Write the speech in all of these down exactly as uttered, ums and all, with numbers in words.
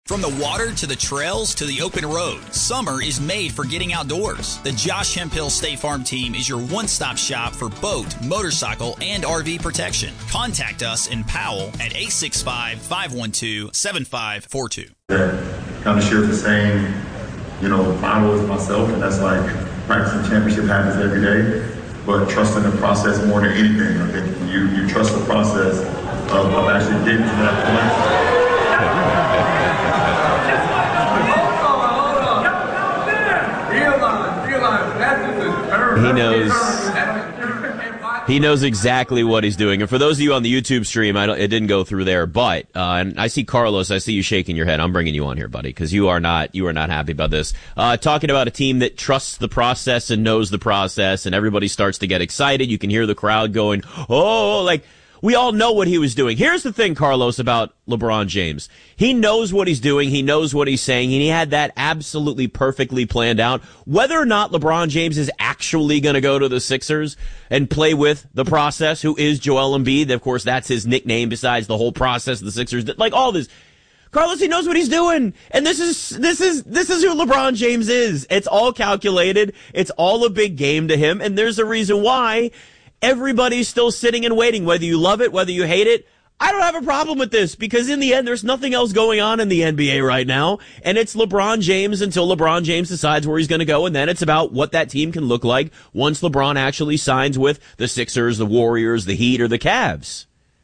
From the water to the trails to the open road, summer is made for getting outdoors. The Josh Hemphill State Farm team is your one-stop shop for boat, motorcycle, and R V protection. Contact us in Powell at eight six five, five one two, seven five four two. That kind of shares the same, you know, model as myself, and that's like practicing championship habits every day, but trusting the process more than anything. I think you, you trust the process of, of actually getting to that point. He knows. He knows exactly what he's doing. And for those of you on the YouTube stream, I don't, it didn't go through there, but uh, and I see Carlos. I see you shaking your head. I'm bringing you on here, buddy, because you are not you are not happy about this. Uh, talking about a team that trusts the process and knows the process, and everybody starts to get excited. You can hear the crowd going, "Oh!" Like. We all know what he was doing. Here's the thing, Carlos, about LeBron James. He knows what he's doing. He knows what he's saying. And he had that absolutely perfectly planned out. Whether or not LeBron James is actually going to go to the Sixers and play with the process, who is Joel Embiid. Of course, that's his nickname besides the whole process of the Sixers. Like all this. Carlos, he knows what he's doing. And this is, this is, this is who LeBron James is. It's all calculated. It's all a big game to him. And there's a reason why. Everybody's still sitting and waiting, whether you love it, whether you hate it. I don't have a problem with this because in the end, there's nothing else going on in the N B A right now. And it's LeBron James until LeBron James decides where he's going to go. And then it's about what that team can look like once LeBron actually signs with the Sixers, the Warriors, the Heat, or the Cavs.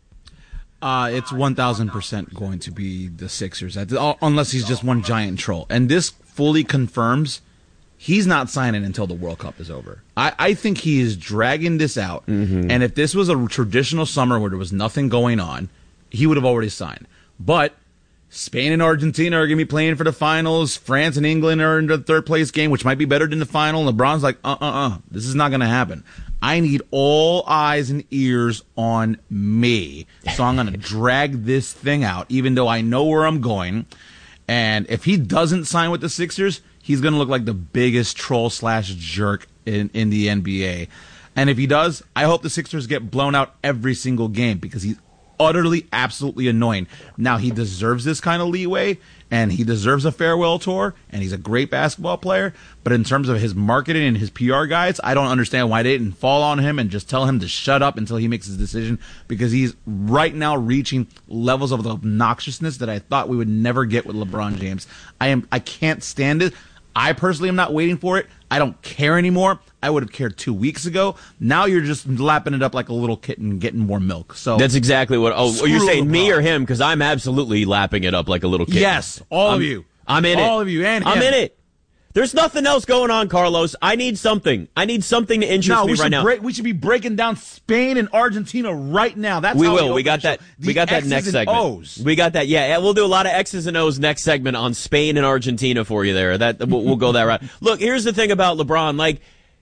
Uh, it's one thousand percent going to be the Sixers, unless he's just one giant troll. And this fully confirms he's not signing until the World Cup is over. I, I think he is dragging this out. Mm-hmm. And if this was a traditional summer where there was nothing going on, he would have already signed. But Spain and Argentina are going to be playing for the finals. France and England are in the third place game, which might be better than the final. LeBron's like, uh-uh-uh, this is not going to happen. I need all eyes and ears on me. So I'm going to drag this thing out, even though I know where I'm going. And if he doesn't sign with the Sixers, he's going to look like the biggest troll slash jerk in, in the N B A. And if he does, I hope the Sixers get blown out every single game because he's utterly, absolutely annoying. Now, he deserves this kind of leeway, and he deserves a farewell tour, and he's a great basketball player. But in terms of his marketing and his P R guys, I don't understand why they didn't fall on him and just tell him to shut up until he makes his decision, because he's right now reaching levels of obnoxiousness that I thought we would never get with LeBron James. I am, I can't stand it. I personally am not waiting for it. I don't care anymore. I would have cared two weeks ago. Now you're just lapping it up like a little kitten getting more milk. So that's exactly what. Oh, you're saying LeBron. Me or him? Because I'm absolutely lapping it up like a little kitten. Yes, all I'm, of you. I'm in all it. All of you and him. I'm in it. There's nothing else going on, Carlos. I need something. I need something to interest no, me we right now. Break, we should be breaking down Spain and Argentina right now. That's we how will. We, we got that. We got that X's next and segment. O's. We got that. Yeah, we'll do a lot of X's and O's next segment on Spain and Argentina for you there. That we'll, we'll go that route. Look, here's the thing about LeBron. Like,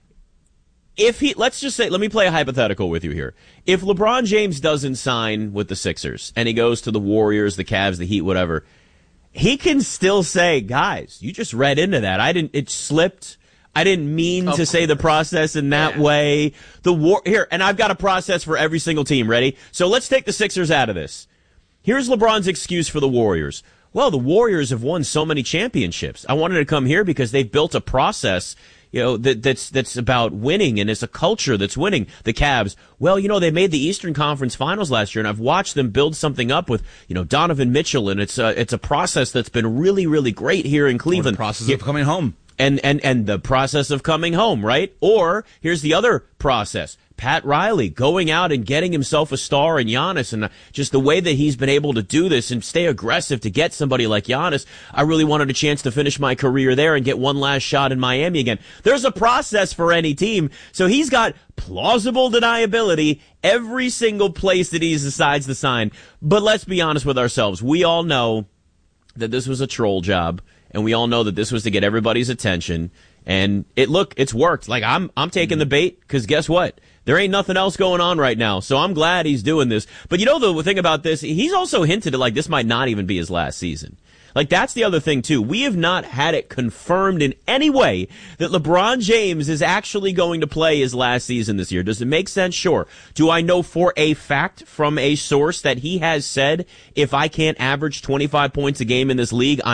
if he, let's just say, let me play a hypothetical with you here. If LeBron James doesn't sign with the Sixers and he goes to the Warriors, the Cavs, the Heat, whatever, he can still say, guys, you just read into that. I didn't, it slipped. I didn't mean of to course. say the process in that yeah. way. The war here, and I've got a process for every single team. Ready? So let's take the Sixers out of this. Here's LeBron's excuse for the Warriors. Well, the Warriors have won so many championships. I wanted to come here because they've built a process, you know, that, that's, that's about winning, and it's a culture that's winning. The Cavs, well, you know, they made the Eastern Conference Finals last year, and I've watched them build something up with, you know, Donovan Mitchell, and it's a, it's a process that's been really, really great here in Cleveland. Or the process yeah. of coming home. And, and, and the process of coming home, right? Or here's the other process. Pat Riley going out and getting himself a star in Giannis, and just the way that he's been able to do this and stay aggressive to get somebody like Giannis. I really wanted a chance to finish my career there and get one last shot in Miami again. There's a process for any team. So he's got plausible deniability every single place that he decides to sign. But let's be honest with ourselves. We all know that this was a troll job. And we all know that this was to get everybody's attention. And it look, it's worked. Like, I'm I'm taking the bait, because guess what? There ain't nothing else going on right now. So I'm glad he's doing this. But you know the thing about this, he's also hinted at, like, this might not even be his last season. Like, that's the other thing, too. We have not had it confirmed in any way that LeBron James is actually going to play his last season this year. Does it make sense? Sure. Do I know for a fact from a source that he has said, if I can't average twenty-five points a game in this league,